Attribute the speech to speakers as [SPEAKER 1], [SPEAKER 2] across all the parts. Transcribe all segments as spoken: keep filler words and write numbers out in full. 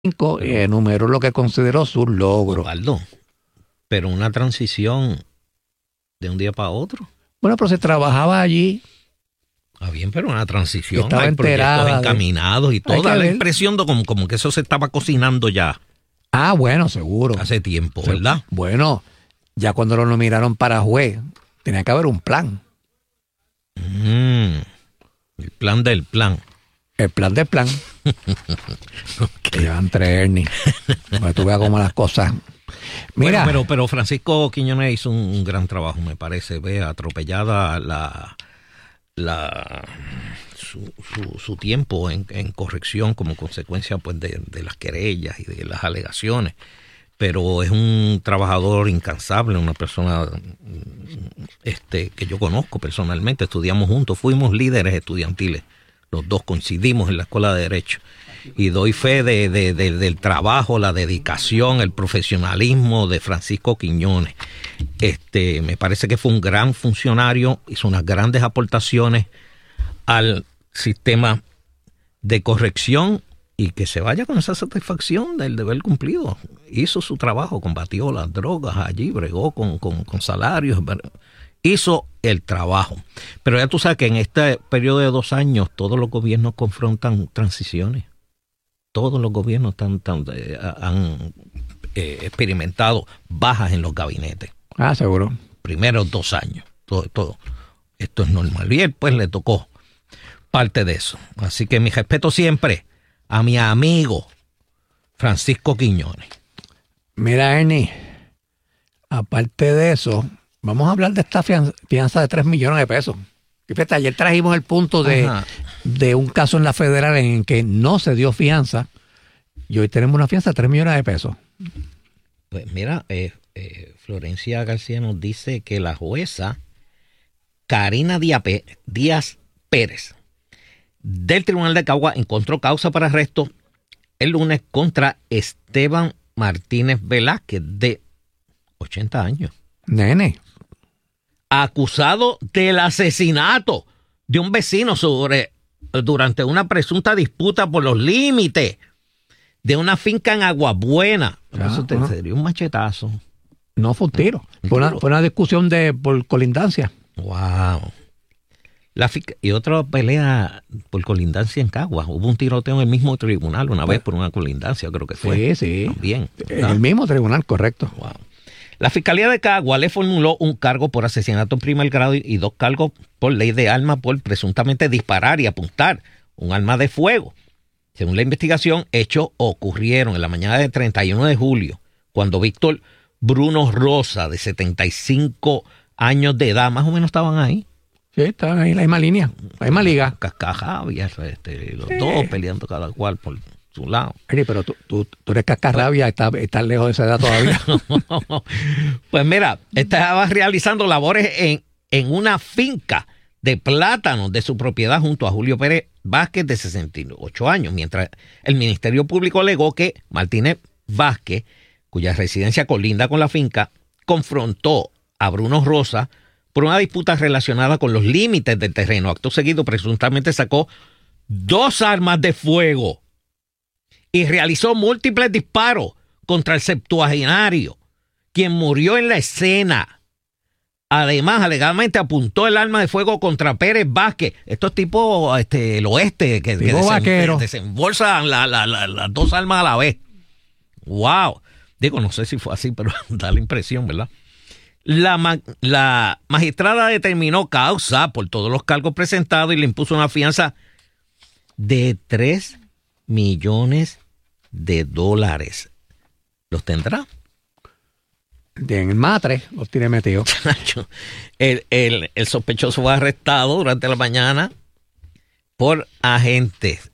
[SPEAKER 1] y enumeró lo que consideró sus logros.
[SPEAKER 2] Osvaldo, pero una transición de un día para otro.
[SPEAKER 1] Bueno, pero se trabajaba allí.
[SPEAKER 2] Ah, bien, pero una transición,
[SPEAKER 1] Estaba
[SPEAKER 2] hay proyectos
[SPEAKER 1] de...
[SPEAKER 2] encaminados y todo. Da la impresión de como, como que eso se estaba cocinando ya.
[SPEAKER 1] Ah, bueno, seguro.
[SPEAKER 2] Hace tiempo, ¿verdad?
[SPEAKER 1] Bueno, ya cuando lo nominaron para juez, tenía que haber un plan.
[SPEAKER 2] Mm, el plan del plan.
[SPEAKER 1] El plan del plan. Okay. Llevan tres Ernie. Para que tú veas cómo las cosas. Mira.
[SPEAKER 2] Bueno, pero, pero Francisco Quiñones hizo un, un gran trabajo, me parece. Ve, atropellada la, la su, su, su tiempo en, en corrección como consecuencia pues de, de las querellas y de las alegaciones. Pero es un trabajador incansable, una persona este, que yo conozco personalmente. Estudiamos juntos, fuimos líderes estudiantiles. Los dos coincidimos en la Escuela de Derecho. Y doy fe de, de, de, del trabajo, la dedicación, el profesionalismo de Francisco Quiñones. Este, me parece que fue un gran funcionario, hizo unas grandes aportaciones al sistema de corrección y que se vaya con esa satisfacción del deber cumplido. Hizo su trabajo, combatió las drogas allí, bregó con, con, con salarios, hizo el trabajo. Pero ya tú sabes que en este periodo de dos años todos los gobiernos confrontan transiciones. Todos los gobiernos tan, tan, eh, han eh, experimentado bajas en los gabinetes.
[SPEAKER 1] Ah, seguro.
[SPEAKER 2] Primeros dos años. Todo, todo. Esto es normal. Y él pues le tocó parte de eso. Así que mi respeto siempre a mi amigo Francisco Quiñones.
[SPEAKER 1] Mira, Ernie, aparte de eso, vamos a hablar de esta fianza, fianza de tres millones de pesos. Fíjate, ayer trajimos el punto de, de un caso en la federal en que no se dio fianza y hoy tenemos una fianza de tres millones de pesos.
[SPEAKER 2] Pues mira, eh, eh, Florencia García nos dice que la jueza Karina Díaz Pérez del Tribunal de Cagua encontró causa para arresto el lunes contra Esteban Martínez Velázquez, de ochenta años.
[SPEAKER 1] Nene.
[SPEAKER 2] Acusado del asesinato de un vecino sobre, durante una presunta disputa por los límites de una finca en Aguabuena.
[SPEAKER 1] Ah,
[SPEAKER 2] Eso te sería un machetazo.
[SPEAKER 1] No fue un tiro. Fue una, fue una discusión de por colindancia.
[SPEAKER 2] Wow. La finca, y otra pelea por colindancia en Caguas. Hubo un tiroteo en el mismo tribunal una vez por una colindancia, creo que fue.
[SPEAKER 1] Sí, sí.
[SPEAKER 2] También.
[SPEAKER 1] En el mismo tribunal, correcto.
[SPEAKER 2] Wow. La Fiscalía de Caguas le formuló un cargo por asesinato en primer grado y dos cargos por ley de armas por presuntamente disparar y apuntar un arma de fuego. Según la investigación, hechos ocurrieron en la mañana del treinta y uno de julio, cuando Víctor Bruno Rosa, de setenta y cinco años de edad, más o menos estaban ahí.
[SPEAKER 1] Sí, estaban ahí en la misma línea, la misma liga.
[SPEAKER 2] Cascarrabia, este, los
[SPEAKER 1] sí.
[SPEAKER 2] dos peleando cada cual por su lado.
[SPEAKER 1] Eri, pero tú, tú, tú eres cascarrabia, estás, estás lejos de esa edad todavía.
[SPEAKER 2] Pues mira, estaba realizando labores en, en una finca de plátanos de su propiedad junto a Julio Pérez Vázquez, de sesenta y ocho años, mientras el Ministerio Público alegó que Martínez Vázquez, cuya residencia colinda con la finca, confrontó a Bruno Rosa por una disputa relacionada con los límites del terreno. Acto seguido, presuntamente sacó dos armas de fuego y realizó múltiples disparos contra el septuagenario, quien murió en la escena. Además, alegadamente apuntó el arma de fuego contra Pérez Vázquez. Estos tipos, este, el oeste, que, que desen, desembolsan las la, la, la dos armas a la vez. ¡Wow! Digo, no sé si fue así, pero da la impresión, ¿verdad? La, la magistrada determinó causa por todos los cargos presentados y le impuso una fianza de tres millones de dólares. ¿Los tendrá?
[SPEAKER 1] En el matre los tiene metido.
[SPEAKER 2] el, el, el sospechoso fue arrestado durante la mañana por agentes.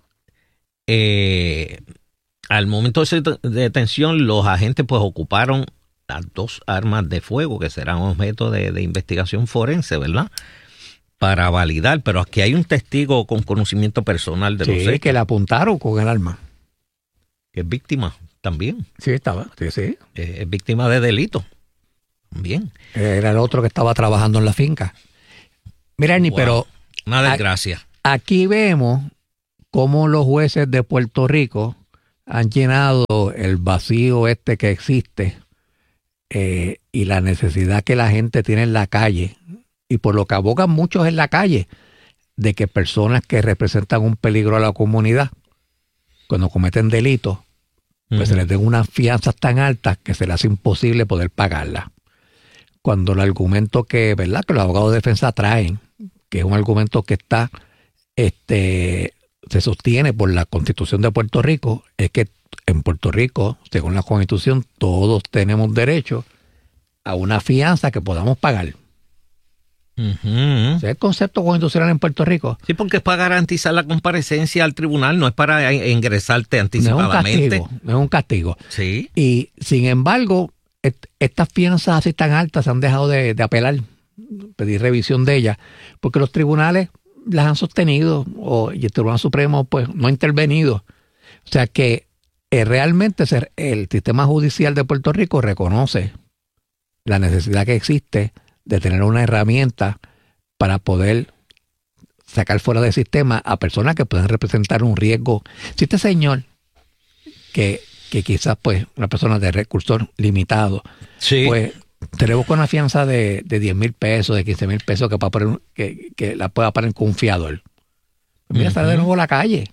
[SPEAKER 2] Eh, al momento de detención, los agentes pues ocuparon las dos armas de fuego que serán objeto de, de investigación forense, ¿verdad? Para validar, pero aquí hay un testigo con conocimiento personal de
[SPEAKER 1] sí,
[SPEAKER 2] los hechos.
[SPEAKER 1] Que le apuntaron con el arma.
[SPEAKER 2] Que es víctima también.
[SPEAKER 1] Sí, estaba, sí, sí.
[SPEAKER 2] Eh, es víctima de delito. Bien.
[SPEAKER 1] Era el otro que estaba trabajando en la finca. Mira, Ernie, wow. Pero...
[SPEAKER 2] Una desgracia.
[SPEAKER 1] A, aquí vemos cómo los jueces de Puerto Rico han llenado el vacío este que existe eh, y la necesidad que la gente tiene en la calle, y por lo que abogan muchos en la calle, de que personas que representan un peligro a la comunidad, cuando cometen delitos, pues uh-huh. se les den unas fianzas tan altas que se les hace imposible poder pagarlas. Cuando el argumento que, ¿verdad?, que los abogados de defensa traen, que es un argumento que está, este, se sostiene por la Constitución de Puerto Rico, es que en Puerto Rico, según la Constitución, todos tenemos derecho a una fianza que podamos pagar. Uh-huh. ¿Es el concepto constitucional en Puerto Rico?
[SPEAKER 2] Sí, porque es para garantizar la comparecencia al tribunal, no es para ingresarte anticipadamente.
[SPEAKER 1] No es un castigo. No es un castigo.
[SPEAKER 2] Sí.
[SPEAKER 1] Y sin embargo, et- estas fianzas así tan altas se han dejado de, de apelar, pedir revisión de ellas, porque los tribunales las han sostenido o, y el Tribunal Supremo pues no ha intervenido. O sea que eh, realmente ser, el sistema judicial de Puerto Rico reconoce la necesidad que existe de tener una herramienta para poder sacar fuera del sistema a personas que pueden representar un riesgo. Si este señor, que, que quizás pues una persona de recursos limitados,
[SPEAKER 2] sí.
[SPEAKER 1] pues te le busca una fianza de, de diez mil pesos, de quince mil pesos que, para poner, que, que la pueda poner con un fiador. Pues mira, uh-huh. sale de nuevo a la calle.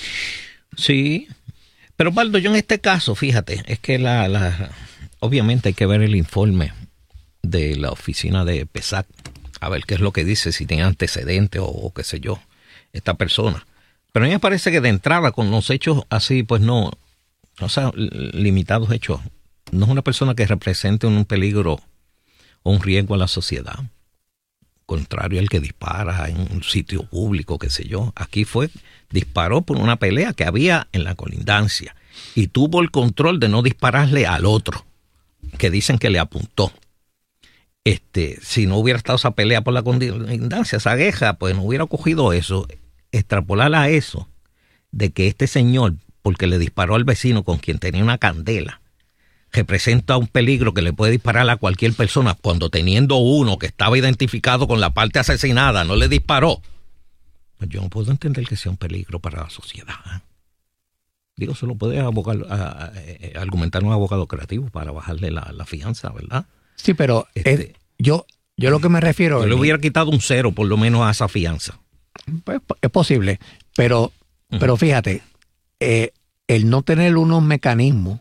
[SPEAKER 2] Sí, pero Baldo, yo en este caso, fíjate, es que la, la obviamente hay que ver el informe de la oficina de PESAC, a ver qué es lo que dice, si tiene antecedentes o, o qué sé yo, esta persona. Pero a mí me parece que de entrada, con los hechos así, pues no, o sea, limitados hechos, no es una persona que represente un peligro o un riesgo a la sociedad. Contrario al que dispara en un sitio público, qué sé yo. Aquí fue, disparó por una pelea que había en la colindancia y tuvo el control de no dispararle al otro, que dicen que le apuntó. Este, si no hubiera estado esa pelea por la colindancia, esa guerra, pues no hubiera cogido eso. Extrapolar a eso, de que este señor, porque le disparó al vecino con quien tenía una candela, representa un peligro que le puede disparar a cualquier persona, cuando teniendo uno que estaba identificado con la parte asesinada no le disparó. Pues yo no puedo entender que sea un peligro para la sociedad. ¿eh? Digo, se lo puede abogar, a, a, a, argumentar un abogado creativo para bajarle la, la fianza, ¿verdad?
[SPEAKER 1] Sí, pero este, es, yo, yo lo que me refiero...
[SPEAKER 2] Yo le hubiera quitado un cero por lo menos a esa fianza.
[SPEAKER 1] Pues, es posible, pero, uh-huh. pero fíjate, eh, el no tener unos mecanismos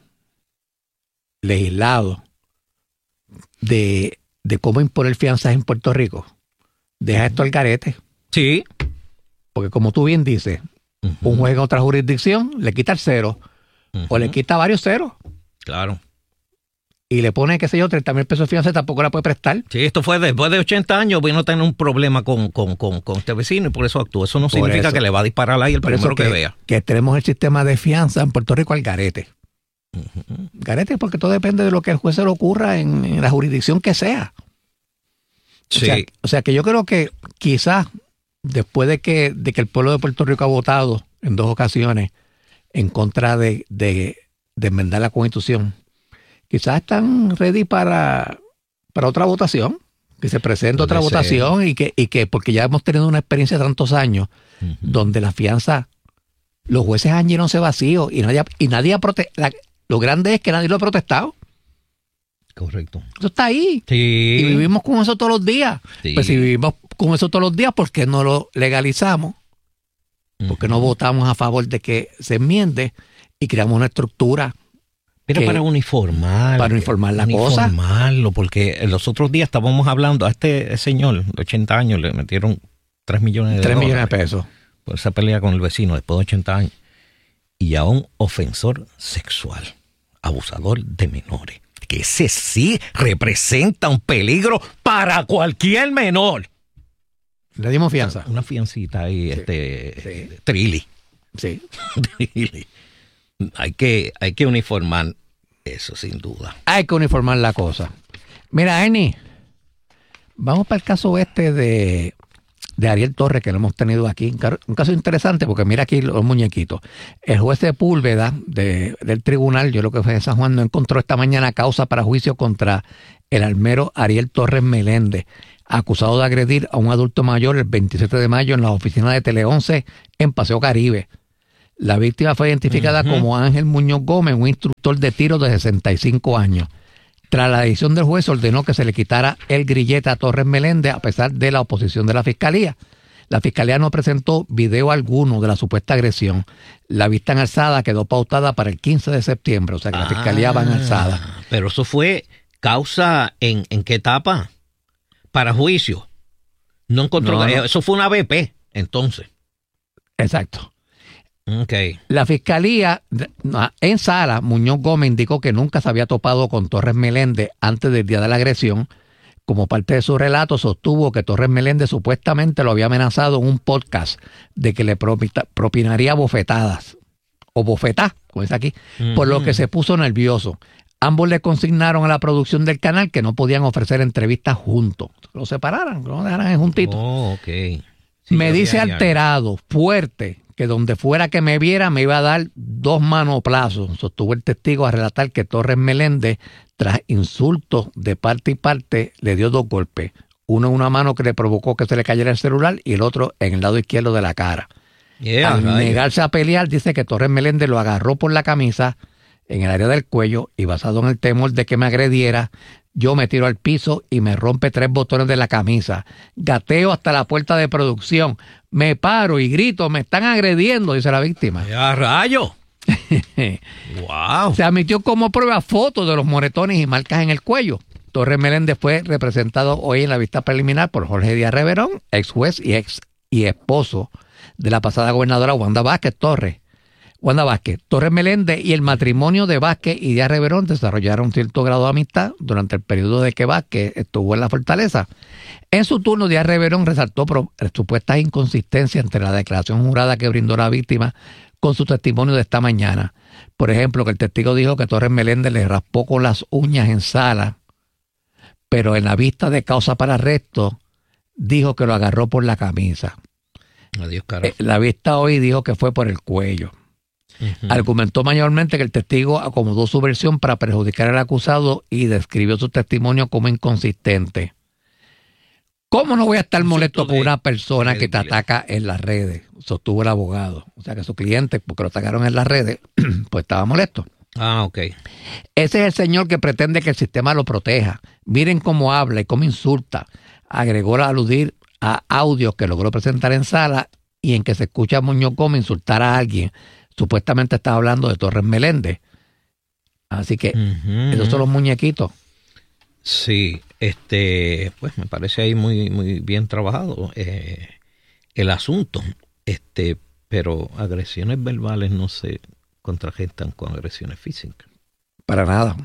[SPEAKER 1] legislados de, de cómo imponer fianzas en Puerto Rico, deja uh-huh. esto al garete.
[SPEAKER 2] Sí.
[SPEAKER 1] Porque como tú bien dices, uh-huh. un juez en otra jurisdicción le quita el cero, uh-huh. o le quita varios ceros.
[SPEAKER 2] Claro.
[SPEAKER 1] Y le pone, qué sé yo, treinta mil pesos de fianza, tampoco la puede prestar.
[SPEAKER 2] Sí, esto fue después de ochenta años, vino a tener un problema con, con, con, con este vecino y por eso actuó. Eso no por significa eso, que le va a disparar ahí el primero que, que vea.
[SPEAKER 1] Que tenemos el sistema de fianza en Puerto Rico al garete. Uh-huh. Garete porque todo depende de lo que el juez se le ocurra en, en la jurisdicción que sea.
[SPEAKER 2] Sí.
[SPEAKER 1] O sea, o sea, que yo creo que quizás después de que, de que el pueblo de Puerto Rico ha votado en dos ocasiones en contra de, de, de enmendar la Constitución, quizás están ready para, para otra votación, que se presente Puede otra ser. votación y que, y que, porque ya hemos tenido una experiencia de tantos años uh-huh. donde la fianza, los jueces han llenado ese vacío y nadie, y nadie ha protestado. Lo grande es que nadie lo ha protestado.
[SPEAKER 2] Correcto.
[SPEAKER 1] Eso está ahí.
[SPEAKER 2] Sí.
[SPEAKER 1] Y vivimos con eso todos los días.
[SPEAKER 2] Sí.
[SPEAKER 1] Pues si vivimos con eso todos los días, ¿por qué no lo legalizamos? Uh-huh. ¿Por qué no votamos a favor de que se enmiende y creamos una estructura?
[SPEAKER 2] Pero que, para uniformar.
[SPEAKER 1] Para uniformar la
[SPEAKER 2] uniformarlo,
[SPEAKER 1] cosa.
[SPEAKER 2] Uniformarlo, porque los otros días estábamos hablando a este señor de ochenta años, le metieron tres millones de
[SPEAKER 1] tres
[SPEAKER 2] dólares.
[SPEAKER 1] millones de pesos.
[SPEAKER 2] Por esa pelea con el vecino después de ochenta años. Y a un ofensor sexual, abusador de menores, que ese sí representa un peligro para cualquier menor.
[SPEAKER 1] Le dimos fianza.
[SPEAKER 2] Una fiancita ahí, sí. este,
[SPEAKER 1] sí.
[SPEAKER 2] Trilly.
[SPEAKER 1] Sí.
[SPEAKER 2] Trilly. Hay que, hay que uniformar eso, sin duda.
[SPEAKER 1] Hay que uniformar la cosa. Mira, Ernie, vamos para el caso este de, de Ariel Torres, que lo hemos tenido aquí. Un caso interesante, porque mira aquí los muñequitos. El juez de Púlveda de, del tribunal, yo lo que fue de San Juan, no encontró esta mañana causa para juicio contra el almero Ariel Torres Meléndez, acusado de agredir a un adulto mayor el veintisiete de mayo en la oficina de Tele once en Paseo Caribe. La víctima fue identificada uh-huh. como Ángel Muñoz Gómez, un instructor de tiro de sesenta y cinco años. Tras la decisión del juez, ordenó que se le quitara el grillete a Torres Meléndez a pesar de la oposición de la Fiscalía. La Fiscalía no presentó video alguno de la supuesta agresión. La vista en alzada quedó pautada para el quince de septiembre, o sea que la Fiscalía ah, va en alzada.
[SPEAKER 2] Pero eso fue causa en, ¿en qué etapa? Para juicio. No encontró, no, no. Eso fue una B P, entonces.
[SPEAKER 1] Exacto.
[SPEAKER 2] Okay.
[SPEAKER 1] La Fiscalía, en sala, Muñoz Gómez indicó que nunca se había topado con Torres Meléndez antes del día de la agresión. Como parte de su relato, sostuvo que Torres Meléndez supuestamente lo había amenazado en un podcast de que le propinaría bofetadas, o bofetá, como dice aquí, uh-huh. por lo que se puso nervioso. Ambos le consignaron a la producción del canal que no podían ofrecer entrevistas juntos. Lo separaran, lo dejaran juntitos.
[SPEAKER 2] Oh, okay.
[SPEAKER 1] Sí, me dice alterado, fuerte, que donde fuera que me viera me iba a dar dos manoplazos. Sostuvo el testigo a relatar que Torres Meléndez, tras insultos de parte y parte, le dio dos golpes. Uno en una mano que le provocó que se le cayera el celular y el otro en el lado izquierdo de la cara.
[SPEAKER 2] Yeah,
[SPEAKER 1] Al
[SPEAKER 2] right.
[SPEAKER 1] negarse a pelear, dice que Torres Meléndez lo agarró por la camisa en el área del cuello y basado en el temor de que me agrediera, yo me tiro al piso y me rompe tres botones de la camisa. Gateo hasta la puerta de producción. Me paro y grito, me están agrediendo, dice la víctima.
[SPEAKER 2] ¡Ya rayo! ¡Wow!
[SPEAKER 1] Se admitió como prueba fotos de los moretones y marcas en el cuello. Torres Meléndez fue representado hoy en la vista preliminar por Jorge Díaz Reverón, ex juez y ex y esposo de la pasada gobernadora Wanda Vázquez Torres. Wanda Vázquez, Torres Meléndez y el matrimonio de Vázquez y Díaz Reverón desarrollaron cierto grado de amistad durante el periodo de que Vázquez estuvo en la fortaleza. En su turno, Díaz Reverón resaltó pro, supuestas inconsistencias entre la declaración jurada que brindó la víctima con su testimonio de esta mañana. Por ejemplo, que el testigo dijo que Torres Meléndez le raspó con las uñas en sala, pero en la vista de causa para arresto dijo que lo agarró por la camisa.
[SPEAKER 2] Adiós, carajo.
[SPEAKER 1] La vista hoy dijo que fue por el cuello. Uh-huh. Argumentó mayormente que el testigo acomodó su versión para perjudicar al acusado y describió su testimonio como inconsistente. ¿Cómo no voy a estar molesto con una persona que te ataca en las redes? Sostuvo el abogado. O sea que su cliente, porque lo atacaron en las redes, pues estaba molesto.
[SPEAKER 2] Ah, ok.
[SPEAKER 1] Ese es el señor que pretende que el sistema lo proteja. Miren cómo habla y cómo insulta. Agregó al aludir a audios que logró presentar en sala y en que se escucha a Muñoz Gómez insultar a alguien. Supuestamente estaba hablando de Torres Meléndez. Así que uh-huh. esos son los muñequitos.
[SPEAKER 2] Sí, este, pues me parece ahí muy, muy bien trabajado eh, el asunto. Este, pero agresiones verbales no se contragestan con agresiones físicas.
[SPEAKER 1] Para nada.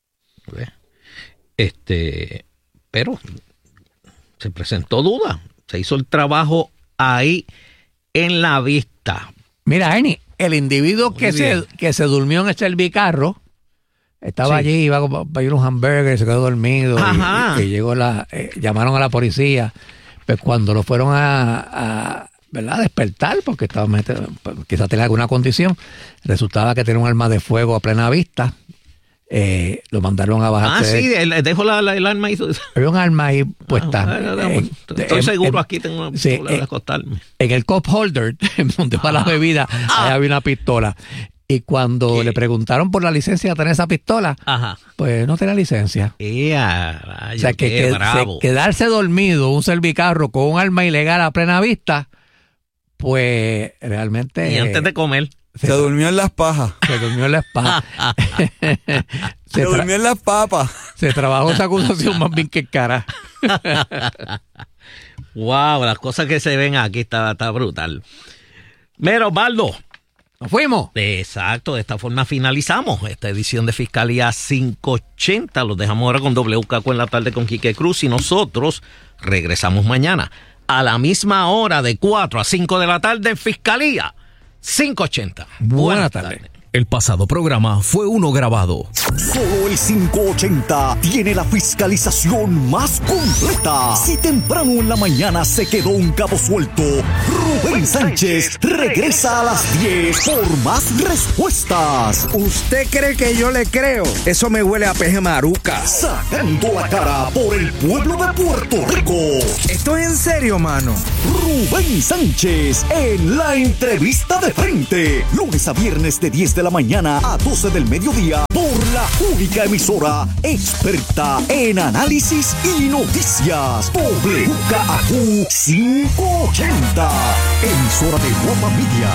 [SPEAKER 2] Este, pero se presentó duda. Se hizo el trabajo ahí en la vista.
[SPEAKER 1] Mira, Ernie, el individuo que se, que se durmió en el servicarro, estaba sí. allí, iba a pedir un hamburger, se quedó dormido, y, y llegó la, eh, llamaron a la policía, pues cuando lo fueron a, a ¿verdad? despertar, porque estaba quizás tenía alguna condición, resultaba que tenía un arma de fuego a plena vista. Eh, lo mandaron a bajar.
[SPEAKER 2] Ah, sí, él dejó la, la, el arma ahí.
[SPEAKER 1] Había un arma ahí puesta.
[SPEAKER 2] Ah, bueno, eh, estoy eh, seguro, eh, aquí tengo una
[SPEAKER 1] sí,
[SPEAKER 2] pistola de
[SPEAKER 1] eh,
[SPEAKER 2] acostarme.
[SPEAKER 1] En el cup holder, donde va ah, la bebida, ah, ahí había una pistola. Y cuando ¿qué? le preguntaron por la licencia de tener esa pistola, Ajá. pues no tenía licencia.
[SPEAKER 2] Yeah, rayo,
[SPEAKER 1] o sea, que, que se, quedarse dormido, un servicarro con un arma ilegal a plena vista, pues realmente...
[SPEAKER 2] Y antes de comer.
[SPEAKER 3] Se, se durmió en las pajas.
[SPEAKER 1] Se durmió en las pajas.
[SPEAKER 3] se, se durmió en las papas.
[SPEAKER 1] Se trabajó esa acusación más bien que cara.
[SPEAKER 2] Wow, las cosas que se ven aquí está, está brutal. Mira, Osvaldo.
[SPEAKER 1] ¿Nos fuimos?
[SPEAKER 2] Exacto, de esta forma finalizamos esta edición de Fiscalía quinientos ochenta. Los dejamos ahora con W K Q en la tarde con Quique Cruz y nosotros regresamos mañana a la misma hora de cuatro a cinco de la tarde en Fiscalía quinientos ochenta.
[SPEAKER 1] Buenas, Buenas tardes. Tarde.
[SPEAKER 4] El pasado programa fue uno grabado.
[SPEAKER 5] Solo el quinientos ochenta tiene la fiscalización más completa. Si temprano en la mañana se quedó un cabo suelto, Rubén Sánchez regresa a las diez por más respuestas.
[SPEAKER 6] ¿Usted cree que yo le creo? Eso me huele a peje maruca.
[SPEAKER 5] Sacando la cara por el pueblo de Puerto Rico.
[SPEAKER 6] ¿Esto es en serio, mano?
[SPEAKER 5] Rubén Sánchez en la entrevista de frente. Lunes a viernes de diez de la mañana a doce del mediodía por la única emisora experta en análisis y noticias. W K A Q quinientos ochenta. Emisora de Guapa Media.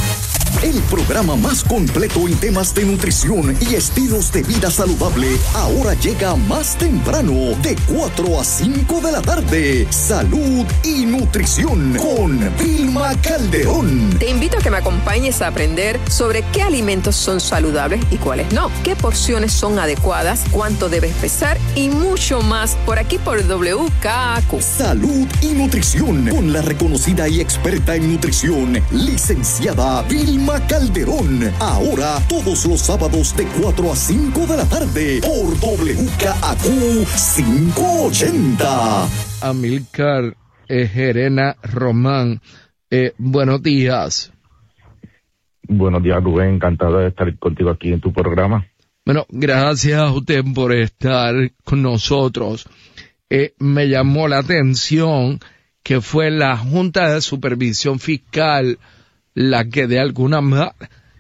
[SPEAKER 5] El programa más completo en temas de nutrición y estilos de vida saludable ahora llega más temprano, de cuatro a cinco de la tarde. Salud y nutrición con Vilma Calderón.
[SPEAKER 7] Te invito a que me acompañes a aprender sobre qué alimentos son saludables y cuáles no, qué porciones son adecuadas, cuánto debes pesar y mucho más por aquí por W K A Q.
[SPEAKER 5] Salud y nutrición con la reconocida y experta en nutrición, licenciada Vilma Calderón. Ahora todos los sábados de cuatro a cinco de la tarde por W K A Q quinientos ochenta.
[SPEAKER 8] Amílcar eh, Gerena Román, eh, buenos días.
[SPEAKER 9] Buenos días, Rubén, encantado de estar contigo aquí en tu programa.
[SPEAKER 8] Bueno, gracias a usted por estar con nosotros. Eh, me llamó la atención que fue la Junta de Supervisión Fiscal la que de alguna ma-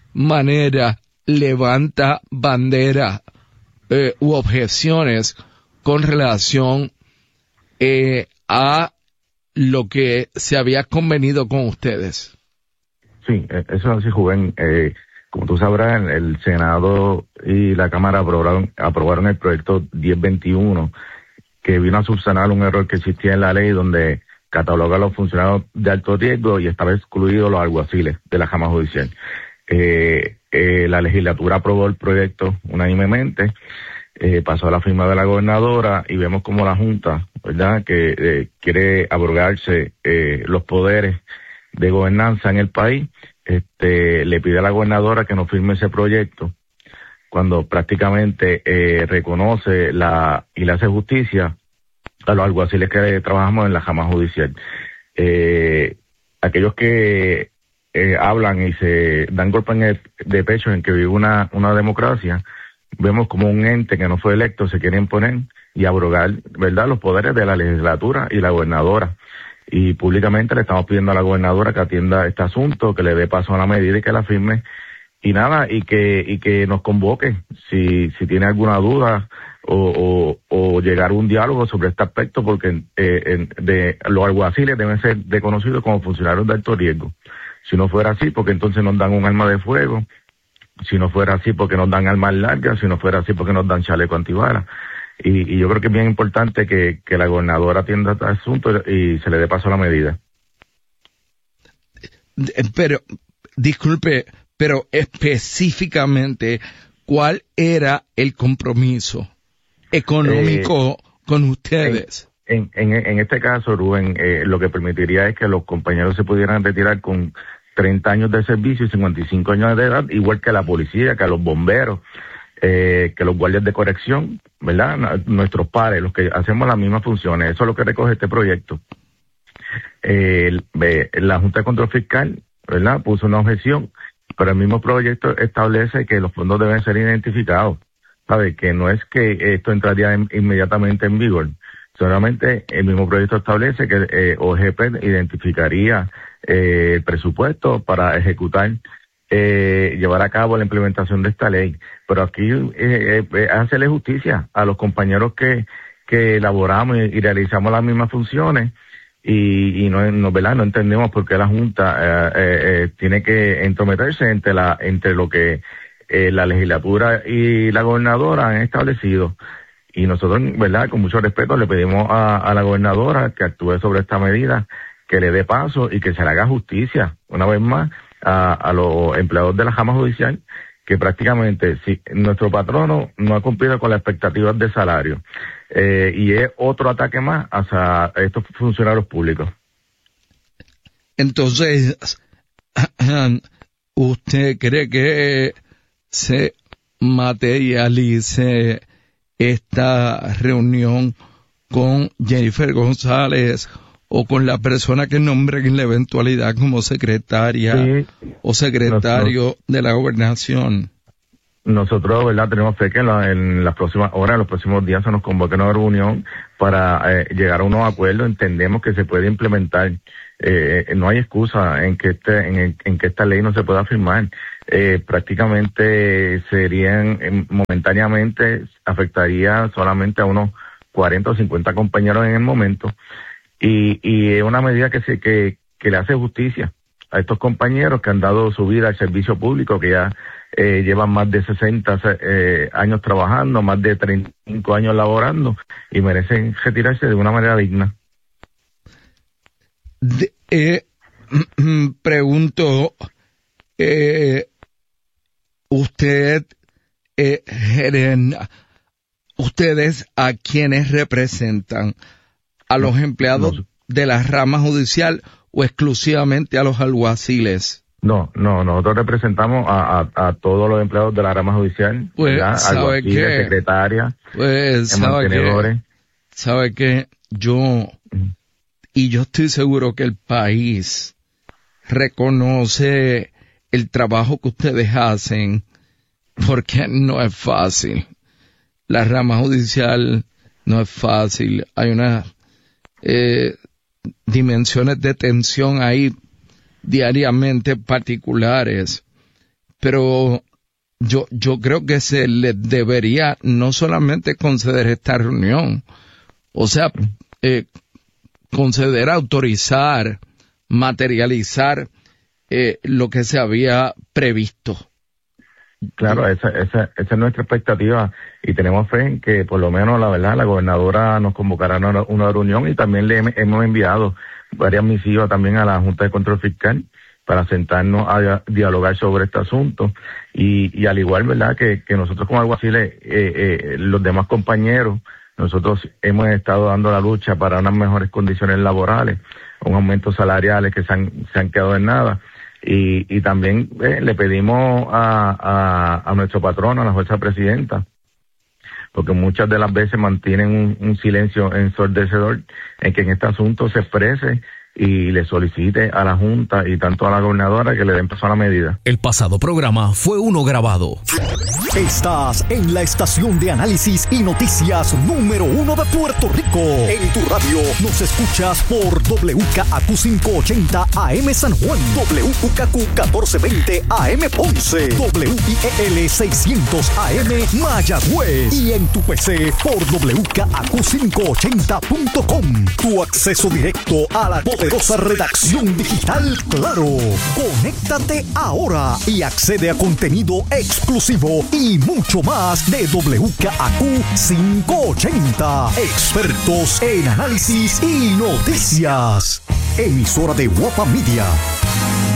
[SPEAKER 8] manera levanta bandera eh, u objeciones con relación eh, a lo que se había convenido con ustedes.
[SPEAKER 9] Sí, eso es así, Rubén. Eh, como tú sabrás, el, el Senado y la Cámara aprobaron, aprobaron el proyecto diez veintiuno, que vino a subsanar un error que existía en la ley donde cataloga a los funcionarios de alto riesgo y estaba excluido los alguaciles de la rama judicial. Eh, eh, la legislatura aprobó el proyecto unánimemente, eh, pasó a la firma de la gobernadora y vemos como la Junta, ¿verdad?, que eh, quiere abrogarse eh, los poderes de gobernanza en el país, este, le pide a la gobernadora que no firme ese proyecto cuando prácticamente eh, reconoce la y le hace justicia a los alguaciles que trabajamos en la rama judicial. Eh, aquellos que eh, hablan y se dan golpes en el, de pecho en que vive una, una democracia, vemos como un ente que no fue electo se quiere imponer y abrogar, ¿verdad?, los poderes de la legislatura y la gobernadora. Y públicamente le estamos pidiendo a la gobernadora que atienda este asunto, que le dé paso a la medida y que la firme. Y nada, y que y que nos convoque si si tiene alguna duda o, o, o llegar a un diálogo sobre este aspecto, porque eh, en, de los alguaciles deben ser reconocidos como funcionarios de alto riesgo. Si no fuera así, porque entonces nos dan un arma de fuego, si no fuera así, porque nos dan armas largas, si no fuera así, porque nos dan chaleco antibalas. Y, y yo creo que es bien importante que, que la gobernadora atienda este asunto y se le dé paso a la medida.
[SPEAKER 8] Pero, disculpe, pero específicamente, ¿cuál era el compromiso económico eh, con ustedes?
[SPEAKER 9] En, en, en este caso, Rubén, eh, lo que permitiría es que los compañeros se pudieran retirar con treinta años de servicio y cincuenta y cinco años de edad, igual que la policía, que a los bomberos, eh, que los guardias de corrección, ¿verdad? Nuestros pares, los que hacemos las mismas funciones. Eso es lo que recoge este proyecto. Eh, la Junta de Control Fiscal, ¿verdad?, puso una objeción, pero el mismo proyecto establece que los fondos deben ser identificados, ¿sabe? Que no es que esto entraría en, inmediatamente en vigor, solamente el mismo proyecto establece que eh, O G P identificaría eh, el presupuesto para ejecutar, eh, llevar a cabo la implementación de esta ley, pero aquí eh, eh, hacerle justicia a los compañeros que, que elaboramos y, y realizamos las mismas funciones. Y, y no, no, ¿verdad?, no entendemos por qué la Junta eh, eh, tiene que entrometerse entre la entre lo que eh, la legislatura y la gobernadora han establecido. Y nosotros, ¿verdad?, con mucho respeto le pedimos a, a la gobernadora que actúe sobre esta medida, que le dé paso y que se le haga justicia, una vez más, a, a los empleados de la rama judicial, que prácticamente si nuestro patrono no ha cumplido con las expectativas de salario. Eh, y es otro ataque más hacia estos funcionarios públicos.
[SPEAKER 8] Entonces, ¿usted cree que se materialice esta reunión con Jennifer González o con la persona que nombre en la eventualidad como secretaria sí, o secretario nosotros, de la gobernación?
[SPEAKER 9] Nosotros, ¿verdad?, tenemos fe que en, la, en las próximas horas, en los próximos días se nos convoque una reunión para eh, llegar a unos acuerdos. Entendemos que se puede implementar. Eh, no hay excusa en que este, en, en que esta ley no se pueda firmar. Eh, prácticamente serían, eh, momentáneamente, afectaría solamente a unos cuarenta o cincuenta compañeros en el momento. Y, y es una medida que se, que, que le hace justicia a estos compañeros que han dado su vida al servicio público, que ya eh, llevan más de sesenta eh, años trabajando, más de treinta y cinco años laborando, y merecen retirarse de una manera digna.
[SPEAKER 8] De, eh, pregunto, eh, usted, eh, Gerena, ustedes a quienes representan, a los empleados no. de la rama judicial o exclusivamente a los alguaciles.
[SPEAKER 9] No, no, nosotros representamos a, a, a todos los empleados de la rama judicial,
[SPEAKER 8] pues, ¿sabe qué?
[SPEAKER 9] Secretaria,
[SPEAKER 8] pues, ¿sabe qué? ¿Sabe qué? Yo, y yo estoy seguro que el país reconoce el trabajo que ustedes hacen, porque no es fácil. La rama judicial no es fácil. Hay unas eh, dimensiones de tensión ahí diariamente particulares, pero yo yo creo que se les debería no solamente conceder esta reunión, o sea, eh, conceder, autorizar, materializar eh, lo que se había previsto.
[SPEAKER 9] Claro, esa, esa, esa es nuestra expectativa y tenemos fe en que por lo menos la verdad la gobernadora nos convocará a una, una reunión, y también le hemos enviado varias misivas también a la Junta de Control Fiscal para sentarnos a dialogar sobre este asunto, y, y al igual, verdad, que, que nosotros como alguaciles, eh, eh, los demás compañeros, nosotros hemos estado dando la lucha para unas mejores condiciones laborales, un aumento salariales que se han, se han quedado en nada. Y, y también eh, le pedimos a, a, a nuestro patrono, a la jueza presidenta, porque muchas de las veces mantienen un, un silencio ensordecedor, en que en este asunto se exprese y le solicite a la Junta y tanto a la gobernadora que le den paso a la medida.
[SPEAKER 4] El pasado programa fue uno grabado.
[SPEAKER 5] Estás en la estación de análisis y noticias número uno de Puerto Rico. En tu radio nos escuchas por W K A Q quinientos ochenta A M San Juan, W K Q catorce veinte A M Ponce, W I E L seiscientos A M Mayagüez, y en tu P C por W K A Q quinientos ochenta punto com. Tu acceso directo a la poderosa redacción digital Claro. Conéctate ahora y accede a contenido exclusivo y mucho más de W K A Q quinientos ochenta. Expertos en análisis y noticias. Emisora de Guapa Media.